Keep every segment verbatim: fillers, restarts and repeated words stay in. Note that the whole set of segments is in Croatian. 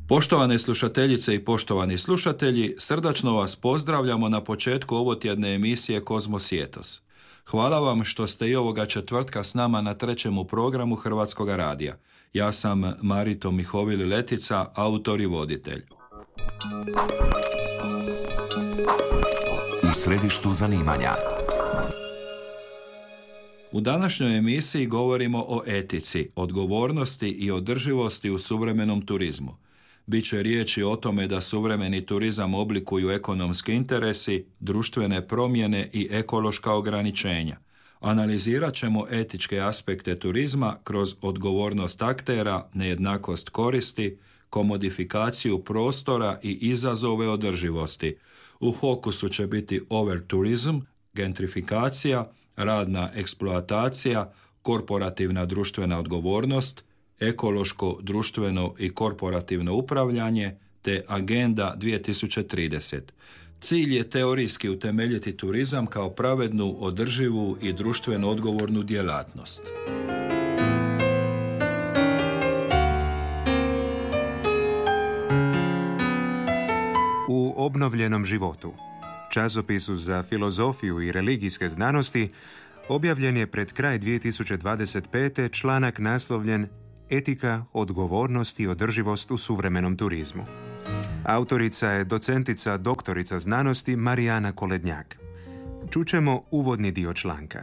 Poštovane slušateljice i poštovani slušatelji, srdačno vas pozdravljamo na početku ovotjedne emisije Kozmosjetos. Hvala vam što ste i ovoga četvrtka s nama na trećemu programu Hrvatskoga radija. Ja sam Marito Mihovili Letica, autor i voditelj. U središtu zanimanja. U današnjoj emisiji govorimo o etici, odgovornosti i održivosti u suvremenom turizmu. Biće riječi o tome da suvremeni turizam oblikuju ekonomski interesi, društvene promjene i ekološka ograničenja. Analizirat ćemo etičke aspekte turizma kroz odgovornost aktera, nejednakost koristi, komodifikaciju prostora i izazove održivosti. U fokusu će biti overtourism, gentrifikacija, radna eksploatacija, korporativna društvena odgovornost, ekološko, društveno i korporativno upravljanje te Agenda dvije tisuće trideset. Cilj je teorijski utemeljiti turizam kao pravednu, održivu i društveno odgovornu djelatnost. U obnovljenom životu, časopisu za filozofiju i religijske znanosti, objavljen je pred kraj dvije tisuće dvadeset pete članak naslovljen Etika, odgovornost i održivost u suvremenom turizmu. Autorica je docentica doktorica znanosti Marijana Kolednjak. Čućemo uvodni dio članka.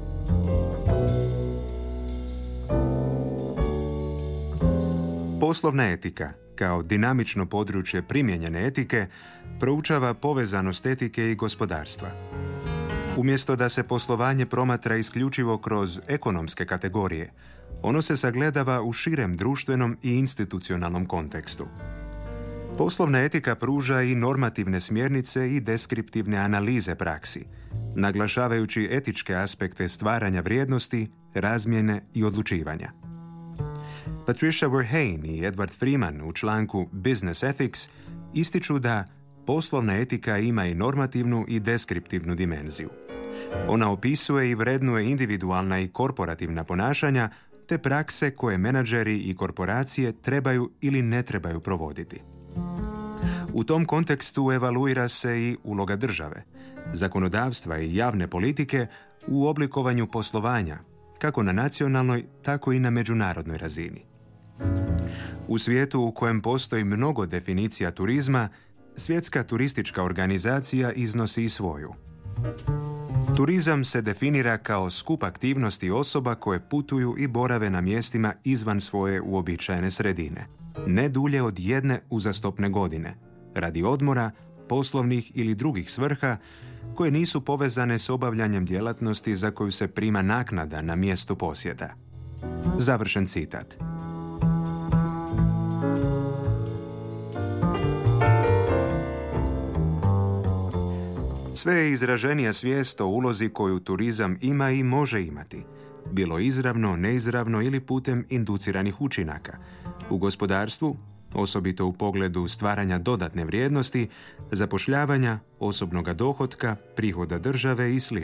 Poslovna etika, kao dinamično područje primijenjene etike, proučava povezanost etike i gospodarstva. Umjesto da se poslovanje promatra isključivo kroz ekonomske kategorije, ono se sagledava u širem društvenom i institucionalnom kontekstu. Poslovna etika pruža i normativne smjernice i deskriptivne analize praksi, naglašavajući etičke aspekte stvaranja vrijednosti, razmjene i odlučivanja. Patricia Verheyen i Edward Freeman u članku Business Ethics ističu da poslovna etika ima i normativnu i deskriptivnu dimenziju. Ona opisuje i vrednuje individualna i korporativna ponašanja te prakse koje menadžeri i korporacije trebaju ili ne trebaju provoditi. U tom kontekstu evaluira se i uloga države, zakonodavstva i javne politike u oblikovanju poslovanja, kako na nacionalnoj, tako i na međunarodnoj razini. U svijetu u kojem postoji mnogo definicija turizma, Svjetska turistička organizacija iznosi i svoju. Turizam se definira kao skup aktivnosti osoba koje putuju i borave na mjestima izvan svoje uobičajene sredine, ne dulje od jedne uzastopne godine, radi odmora, poslovnih ili drugih svrha koje nisu povezane s obavljanjem djelatnosti za koju se prima naknada na mjestu posjeta. Završen citat. Sve je izraženija svijest o ulozi koju turizam ima i može imati, bilo izravno, neizravno ili putem induciranih učinaka, u gospodarstvu, osobito u pogledu stvaranja dodatne vrijednosti, zapošljavanja, osobnog dohotka, prihoda države i sl.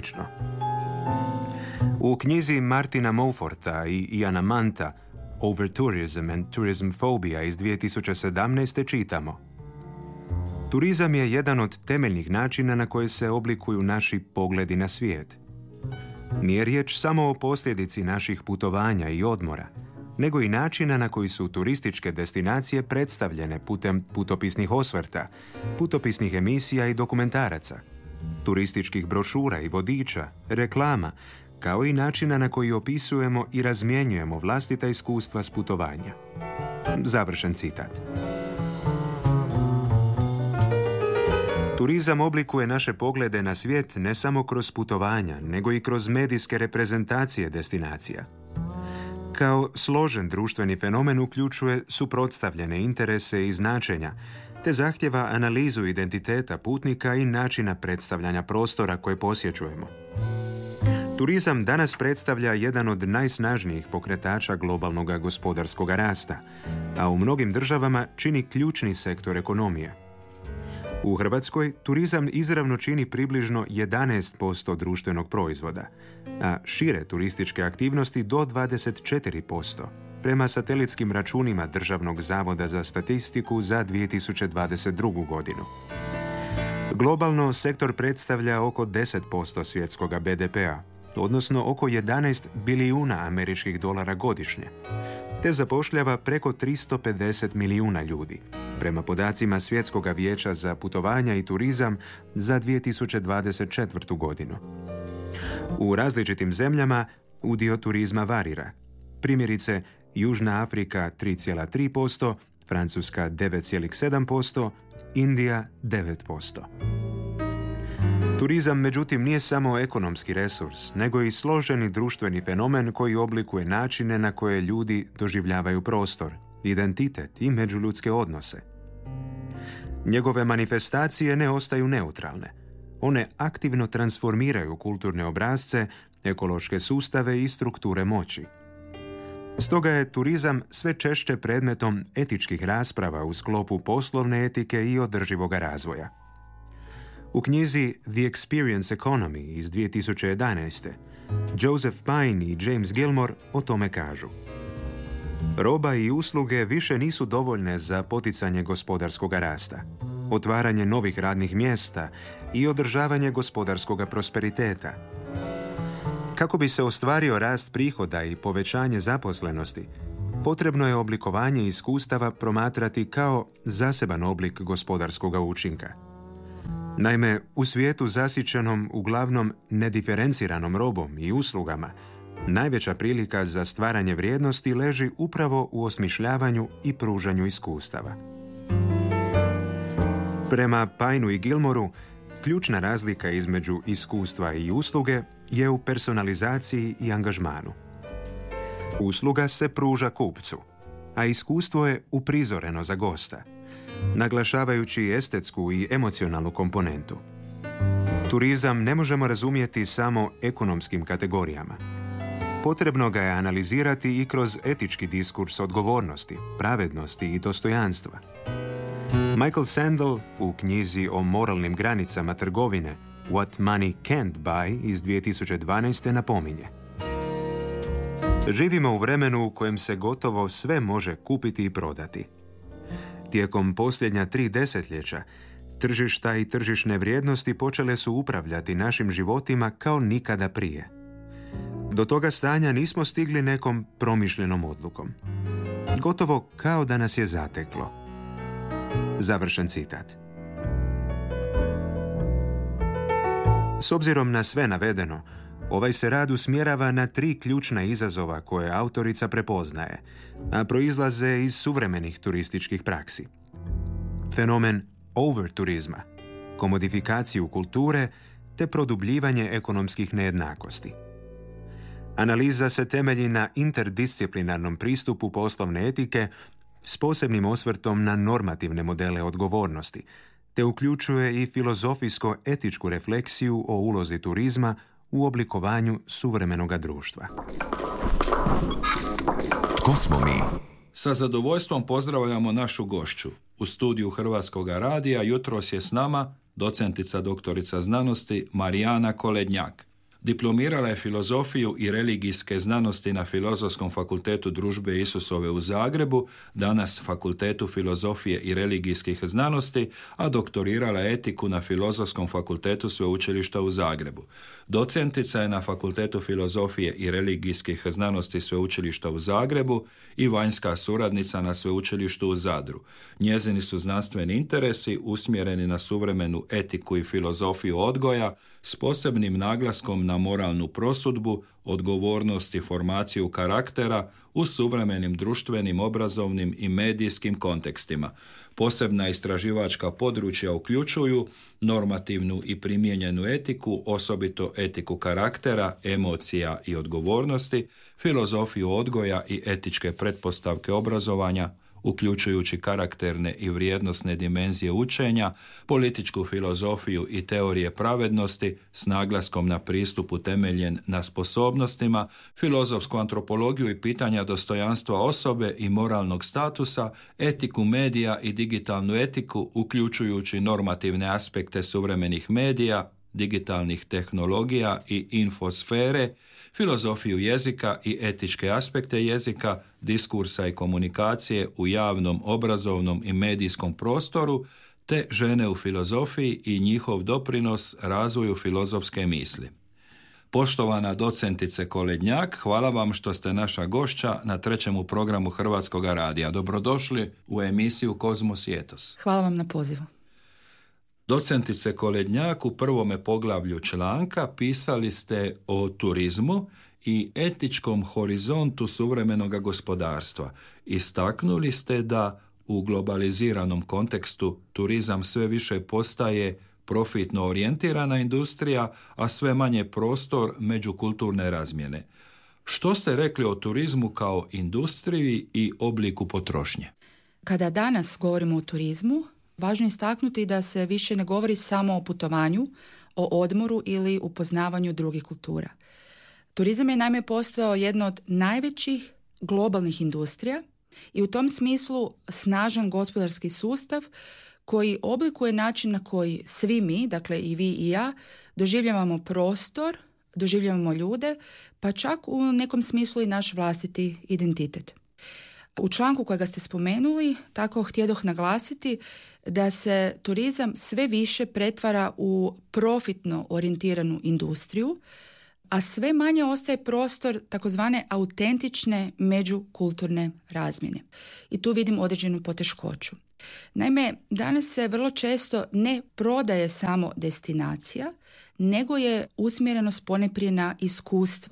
U knjizi Martina Mouforta i Iana Manta Overtourism and Tourism Phobia iz dvije tisuće sedamnaeste čitamo: turizam je jedan od temeljnih načina na koje se oblikuju naši pogledi na svijet. Nije riječ samo o posljedici naših putovanja i odmora, nego i načina na koji su turističke destinacije predstavljene putem putopisnih osvrta, putopisnih emisija i dokumentaraca, turističkih brošura i vodiča, reklama, kao i načina na koji opisujemo i razmjenjujemo vlastita iskustva s putovanja. Završen citat. Turizam oblikuje naše poglede na svijet ne samo kroz putovanja, nego i kroz medijske reprezentacije destinacija. Kao složen društveni fenomen uključuje suprotstavljene interese i značenja, te zahtjeva analizu identiteta putnika i načina predstavljanja prostora koje posjećujemo. Turizam danas predstavlja jedan od najsnažnijih pokretača globalnog gospodarskog rasta, a u mnogim državama čini ključni sektor ekonomije. U Hrvatskoj turizam izravno čini približno jedanaest posto društvenog proizvoda, a šire turističke aktivnosti do dvadeset četiri posto, prema satelitskim računima Državnog zavoda za statistiku za dvije tisuće dvadeset drugu. godinu. Globalno sektor predstavlja oko deset posto svjetskog be de pea, odnosno oko jedanaest bilijuna američkih dolara godišnje, te zapošljava preko tristo pedeset milijuna ljudi, prema podacima Svjetskog vijeća za putovanja i turizam za dvije tisuće dvadeset četvrtu. godinu. U različitim zemljama udio turizma varira. Primjerice, Južna Afrika tri zarez tri posto, Francuska devet zarez sedam posto, Indija devet posto. Turizam, međutim, nije samo ekonomski resurs, nego i složeni društveni fenomen koji oblikuje načine na koje ljudi doživljavaju prostor, identitet i međuljudske odnose. Njegove manifestacije ne ostaju neutralne. One aktivno transformiraju kulturne obrasce, ekološke sustave i strukture moći. Stoga je turizam sve češće predmetom etičkih rasprava u sklopu poslovne etike i održivog razvoja. U knjizi The Experience Economy iz dvije tisuće jedanaeste. Joseph Pine i James Gilmore o tome kažu: roba i usluge više nisu dovoljne za poticanje gospodarskog rasta, otvaranje novih radnih mjesta i održavanje gospodarskog prosperiteta. Kako bi se ostvario rast prihoda i povećanje zaposlenosti, potrebno je oblikovanje iskustava promatrati kao zaseban oblik gospodarskog učinka. Naime, u svijetu zasićenom uglavnom nediferenciranom robom i uslugama, najveća prilika za stvaranje vrijednosti leži upravo u osmišljavanju i pružanju iskustava. Prema Pineu i Gilmoru, ključna razlika između iskustva i usluge je u personalizaciji i angažmanu. Usluga se pruža kupcu, a iskustvo je uprizoreno za gosta, naglašavajući estetsku i emocionalnu komponentu. Turizam ne možemo razumjeti samo ekonomskim kategorijama. Potrebno ga je analizirati i kroz etički diskurs odgovornosti, pravednosti i dostojanstva. Michael Sandel u knjizi o moralnim granicama trgovine What Money Can't Buy iz dvije tisuće dvanaeste. napominje: živimo u vremenu u kojem se gotovo sve može kupiti i prodati. Tijekom posljednja tri desetljeća, tržišta i tržišne vrijednosti počele su upravljati našim životima kao nikada prije. Do toga stanja nismo stigli nekom promišljenom odlukom. Gotovo kao da nas je zateklo. Završen citat. S obzirom na sve navedeno, ovaj se rad usmjerava na tri ključna izazova koje autorica prepoznaje, a proizlaze iz suvremenih turističkih praksi. Fenomen overturizma, komodifikaciju kulture te produbljivanje ekonomskih nejednakosti. Analiza se temelji na interdisciplinarnom pristupu poslovne etike s posebnim osvrtom na normativne modele odgovornosti, te uključuje i filozofijsko-etičku refleksiju o ulozi turizma u oblikovanju suvremenog društva. Tko smo mi? Sa zadovoljstvom pozdravljamo našu gošću. U studiju Hrvatskog radija jutros je s nama docentica doktorica znanosti Marijana Kolednjak. Diplomirala je filozofiju i religijske znanosti na Filozofskom fakultetu Družbe Isusove u Zagrebu, danas Fakultetu filozofije i religijskih znanosti, a doktorirala je etiku na Filozofskom fakultetu Sveučilišta u Zagrebu. Docentica je na Fakultetu filozofije i religijskih znanosti Sveučilišta u Zagrebu i vanjska suradnica na Sveučilištu u Zadru. Njezini su znanstveni interesi usmjereni na suvremenu etiku i filozofiju odgoja s posebnim naglaskom na moralnu prosudbu, odgovornost i formaciju karaktera u suvremenim društvenim, obrazovnim i medijskim kontekstima. Posebna istraživačka područja uključuju normativnu i primijenjenu etiku, osobito etiku karaktera, emocija i odgovornosti, filozofiju odgoja i etičke pretpostavke obrazovanja, uključujući karakterne i vrijednosne dimenzije učenja, političku filozofiju i teorije pravednosti s naglaskom na pristup utemeljen na sposobnostima, filozofsku antropologiju i pitanja dostojanstva osobe i moralnog statusa, etiku medija i digitalnu etiku, uključujući normativne aspekte suvremenih medija, digitalnih tehnologija i infosfere, filozofiju jezika i etičke aspekte jezika, diskursa i komunikacije u javnom, obrazovnom i medijskom prostoru, te žene u filozofiji i njihov doprinos razvoju filozofske misli. Poštovana docentice Kolednjak, hvala vam što ste naša gošća na trećemu programu Hrvatskog radija. Dobrodošli u emisiju Kozmos i etos. Hvala vam na pozivu. Docentice Kolednjak, u prvome poglavlju članka pisali ste o turizmu i etičkom horizontu suvremenog gospodarstva. Istaknuli ste da u globaliziranom kontekstu turizam sve više postaje profitno orijentirana industrija, a sve manje prostor međukulturne razmjene. Što ste rekli o turizmu kao industriji i obliku potrošnje? Kada danas govorimo o turizmu, važno je istaknuti da se više ne govori samo o putovanju, o odmoru ili upoznavanju drugih kultura. Turizam je naime postao jedno od najvećih globalnih industrija i u tom smislu snažan gospodarski sustav koji oblikuje način na koji svi mi, dakle i vi i ja, doživljavamo prostor, doživljavamo ljude, pa čak u nekom smislu i naš vlastiti identitet. U članku kojega ste spomenuli, tako htjedoh naglasiti da se turizam sve više pretvara u profitno orijentiranu industriju, a sve manje ostaje prostor takozvane autentične međukulturne razmjene. I tu vidim određenu poteškoću. Naime, danas se vrlo često ne prodaje samo destinacija, nego je usmjerenost ponajprije na iskustvu.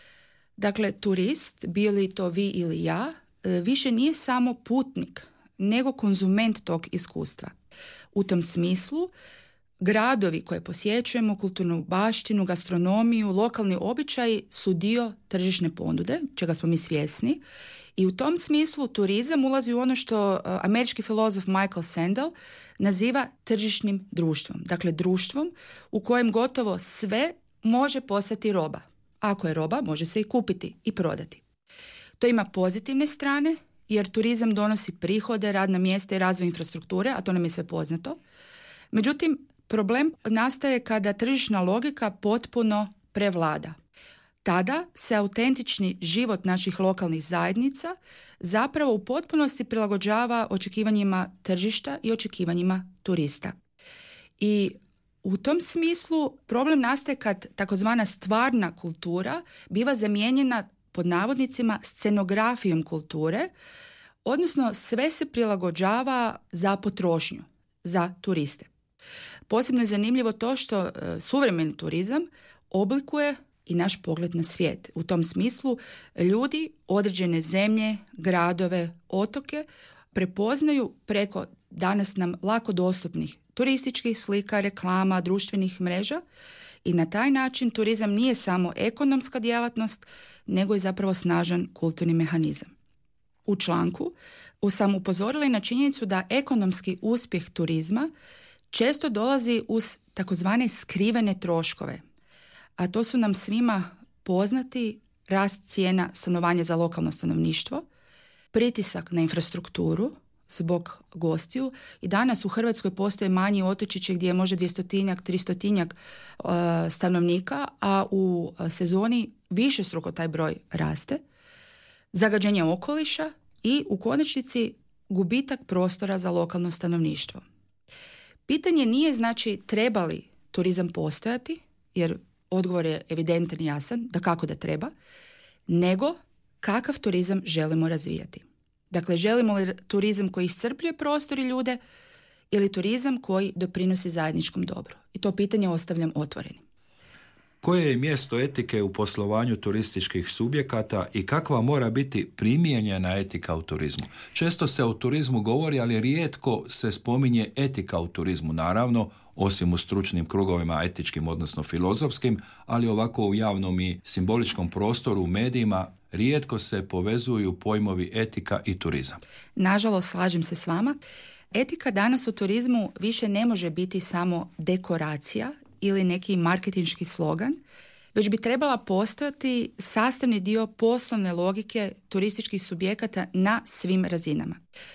Dakle, turist, bili to vi ili ja, više nije samo putnik, nego konzument tog iskustva. U tom smislu, gradovi koje posjećujemo, kulturnu baštinu, gastronomiju, lokalni običaji su dio tržišne ponude, čega smo mi svjesni. I u tom smislu turizam ulazi u ono što američki filozof Michael Sandel naziva tržišnim društvom. Dakle, društvom u kojem gotovo sve može postati roba. Ako je roba, može se i kupiti i prodati. To ima pozitivne strane, jer turizam donosi prihode, radna mjesta i razvoj infrastrukture, a to nam je sve poznato. Međutim, problem nastaje kada tržišna logika potpuno prevlada. Tada se autentični život naših lokalnih zajednica zapravo u potpunosti prilagođava očekivanjima tržišta i očekivanjima turista. I u tom smislu problem nastaje kad takozvana stvarna kultura biva zamijenjena pod navodnicima scenografijom kulture, odnosno sve se prilagođava za potrošnju, za turiste. Posebno je zanimljivo to što e, suvremeni turizam oblikuje i naš pogled na svijet. U tom smislu ljudi određene zemlje, gradove, otoke prepoznaju preko danas nam lako dostupnih turističkih slika, reklama, društvenih mreža i na taj način turizam nije samo ekonomska djelatnost, nego je zapravo snažan kulturni mehanizam. U članku sam upozorila i na činjenicu da ekonomski uspjeh turizma često dolazi uz takozvane skrivene troškove, a to su nam svima poznati rast cijena stanovanja za lokalno stanovništvo, pritisak na infrastrukturu zbog gostiju i danas u Hrvatskoj postoje manji otočići gdje je možda dvjestotinjak, tristotinjak uh, stanovnika, a u sezoni višestruko taj broj raste, zagađenje okoliša i u konačnici gubitak prostora za lokalno stanovništvo. Pitanje nije znači treba li turizam postojati, jer odgovor je evidentan i jasan, da kako da treba, nego kakav turizam želimo razvijati. Dakle, želimo li turizam koji iscrpljuje prostor i ljude ili turizam koji doprinosi zajedničkom dobru? I to pitanje ostavljam otvorenim. Koje je mjesto etike u poslovanju turističkih subjekata i kakva mora biti primijenjena etika u turizmu? Često se o turizmu govori, ali rijetko se spominje etika u turizmu. Naravno, osim u stručnim krugovima, etičkim, odnosno filozofskim, ali ovako u javnom i simboličkom prostoru, u medijima, rijetko se povezuju pojmovi etika i turizam. Nažalost, slažem se s vama. Etika danas u turizmu više ne može biti samo dekoracija ili neki marketinški slogan, već bi trebala postojati sastavni dio poslovne logike turističkih subjekata na svim razinama.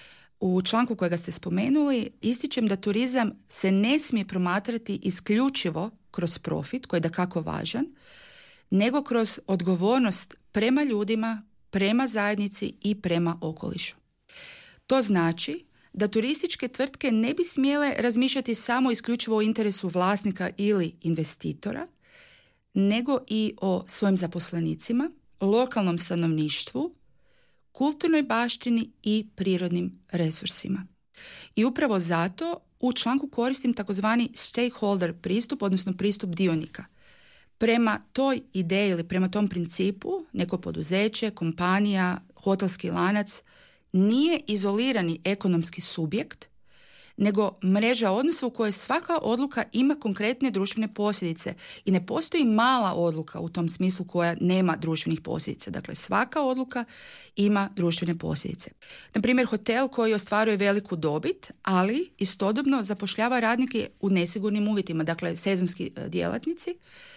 U članku kojega ste spomenuli ističem da turizam se ne smije promatrati isključivo kroz profit, koji je dakako važan, nego kroz odgovornost prema ljudima, prema zajednici i prema okolišu. To znači da turističke tvrtke ne bi smjele razmišljati samo isključivo o interesu vlasnika ili investitora, nego i o svojim zaposlenicima, lokalnom stanovništvu, kulturnoj baštini i prirodnim resursima. I upravo zato u članku koristim takozvani stakeholder pristup, odnosno pristup dionika. Prema toj ideji ili prema tom principu neko poduzeće, kompanija, hotelski lanac nije izolirani ekonomski subjekt, nego mreža odnosa u kojoj svaka odluka ima konkretne društvene posljedice i ne postoji mala odluka u tom smislu koja nema društvenih posljedica. Dakle, svaka odluka ima društvene posljedice. Na primjer, hotel koji ostvaruje veliku dobit, ali istodobno zapošljava radnike u nesigurnim uvjetima, dakle sezonski djelatnici,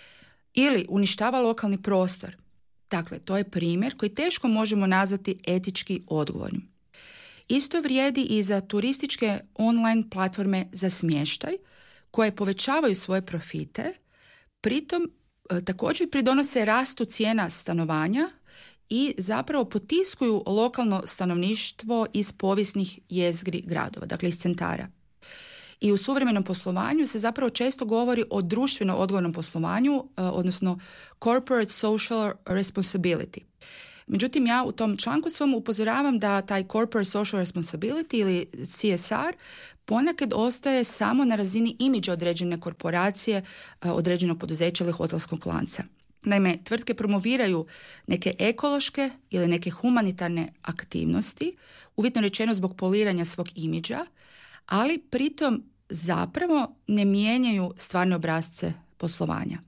ili uništava lokalni prostor. Dakle, to je primjer koji teško možemo nazvati etički odgovornim. Isto vrijedi i za turističke online platforme za smještaj koje povećavaju svoje profite, pritom e, također pridonose rastu cijena stanovanja i zapravo potiskuju lokalno stanovništvo iz povijesnih jezgri gradova, dakle iz centara. I u suvremenom poslovanju se zapravo često govori o društveno odgovornom poslovanju, e, odnosno corporate social responsibility. Međutim, ja u tom članku svom upozoravam da taj corporate social responsibility ili C S R ponekad ostaje samo na razini imidža određene korporacije, određenog poduzeća ili hotelskog lanca. Naime, tvrtke promoviraju neke ekološke ili neke humanitarne aktivnosti, uvjetno rečeno zbog poliranja svog imidža, ali pritom zapravo ne mijenjaju stvarne obrasce poslovanja.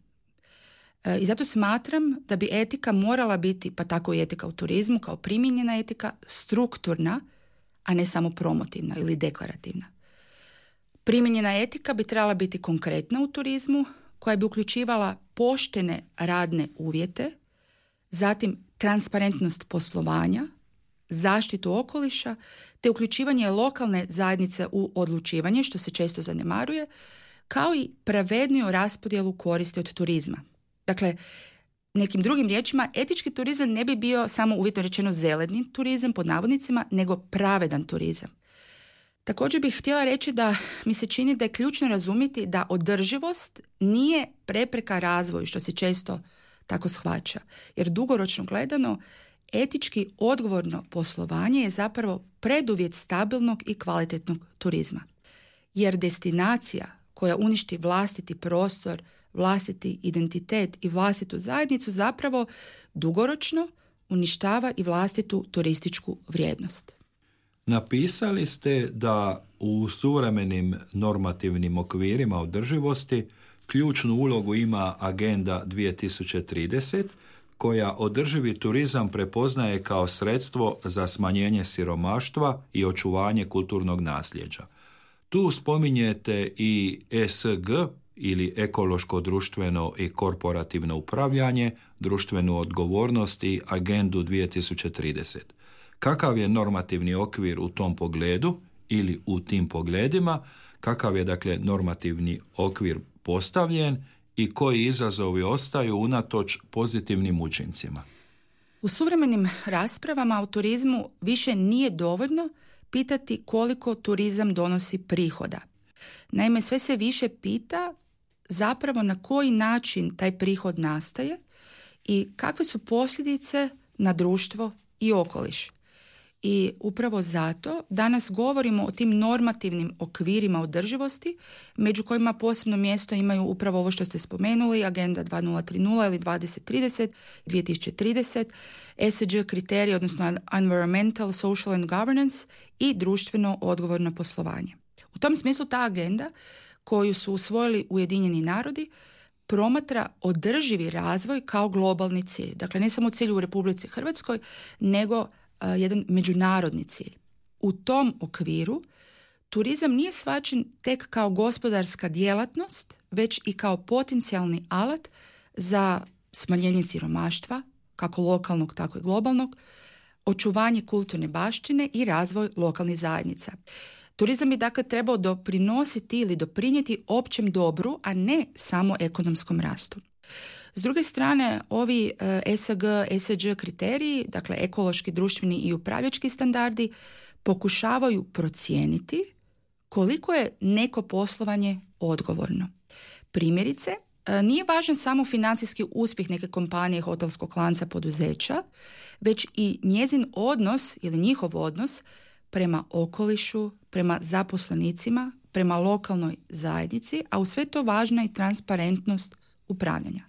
I zato smatram da bi etika morala biti, pa tako i etika u turizmu, kao primijenjena etika, strukturna, a ne samo promotivna ili deklarativna. Primijenjena etika bi trebala biti konkretna u turizmu, koja bi uključivala poštene radne uvjete, zatim transparentnost poslovanja, zaštitu okoliša, te uključivanje lokalne zajednice u odlučivanje, što se često zanemaruje, kao i pravedniju raspodjelu koristi od turizma. Dakle, nekim drugim riječima, etički turizam ne bi bio samo uvjetno rečeno zeleni turizam, pod navodnicima, nego pravedan turizam. Također bih htjela reći da mi se čini da je ključno razumjeti da održivost nije prepreka razvoju, što se često tako shvaća. Jer dugoročno gledano, etički odgovorno poslovanje je zapravo preduvjet stabilnog i kvalitetnog turizma. Jer destinacija koja uništi vlastiti prostor, vlastiti identitet i vlastitu zajednicu zapravo dugoročno uništava i vlastitu turističku vrijednost. Napisali ste da u suvremenim normativnim okvirima održivosti ključnu ulogu ima Agenda dvije tisuće trideset, koja održivi turizam prepoznaje kao sredstvo za smanjenje siromaštva i očuvanje kulturnog nasljeđa. Tu spominjete i E S G, ili ekološko, društveno i korporativno upravljanje, društvenu odgovornost i Agendu dvije tisuće trideset. Kakav je normativni okvir u tom pogledu ili u tim pogledima, kakav je dakle normativni okvir postavljen i koji izazovi ostaju unatoč pozitivnim učincima? U suvremenim raspravama o turizmu više nije dovoljno pitati koliko turizam donosi prihoda. Naime, sve se više pita zapravo na koji način taj prihod nastaje i kakve su posljedice na društvo i okoliš. I upravo zato danas govorimo o tim normativnim okvirima održivosti, među kojima posebno mjesto imaju upravo ovo što ste spomenuli, Agenda dvije tisuće trideset ili dvadeset trideset, dvije tisuće trideset, E S G kriteriji, odnosno Environmental, Social and Governance i društveno odgovorno poslovanje. U tom smislu ta agenda koju su usvojili Ujedinjeni narodi promatra održivi razvoj kao globalni cilj. Dakle, ne samo cilj u Republici Hrvatskoj, nego uh, jedan međunarodni cilj. U tom okviru turizam nije shvaćen tek kao gospodarska djelatnost, već i kao potencijalni alat za smanjenje siromaštva, kako lokalnog, tako i globalnog, očuvanje kulturne baštine i razvoj lokalnih zajednica. Turizam bi dakle trebao doprinositi ili doprinijeti općem dobru, a ne samo ekonomskom rastu. S druge strane, ovi E S G, E S G kriteriji, dakle ekološki, društveni i upravljački standardi, pokušavaju procijeniti koliko je neko poslovanje odgovorno. Primjerice, nije važan samo financijski uspjeh neke kompanije, hotelskog lanca, poduzeća, već i njezin odnos ili njihov odnos prema okolišu, prema zaposlenicima, prema lokalnoj zajednici, a u sve to važna i transparentnost upravljanja.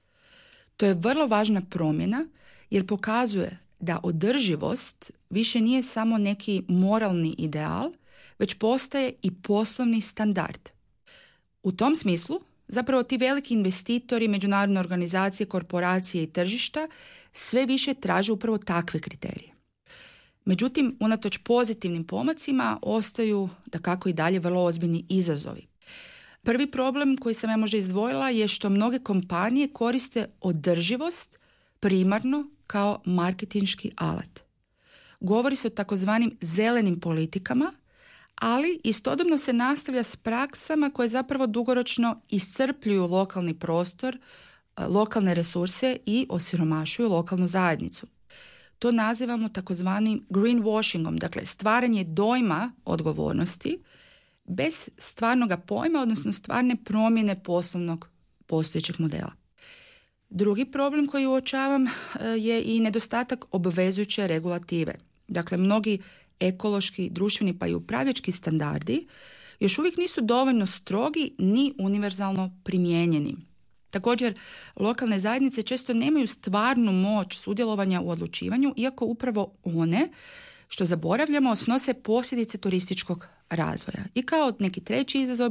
To je vrlo važna promjena jer pokazuje da održivost više nije samo neki moralni ideal, već postaje i poslovni standard. U tom smislu, zapravo ti veliki investitori, međunarodne organizacije, korporacije i tržišta sve više traže upravo takve kriterije. Međutim, unatoč pozitivnim pomacima ostaju dakako i dalje vrlo ozbiljni izazovi. Prvi problem koji sam ja možda izdvojila je što mnoge kompanije koriste održivost primarno kao marketinški alat. Govori se o takozvanim zelenim politikama, ali istodobno se nastavlja s praksama koje zapravo dugoročno iscrpljuju lokalni prostor, lokalne resurse i osiromašuju lokalnu zajednicu. To nazivamo takozvanim greenwashingom, dakle stvaranje dojma odgovornosti bez stvarnog pojma, odnosno stvarne promjene poslovnog postojećeg modela. Drugi problem koji uočavam je i nedostatak obvezujuće regulative. Dakle, mnogi ekološki, društveni pa i upravljački standardi još uvijek nisu dovoljno strogi ni univerzalno primijenjeni. Također, lokalne zajednice često nemaju stvarnu moć sudjelovanja u odlučivanju, iako upravo one, što zaboravljamo, snose posljedice turističkog razvoja. I kao neki treći izazov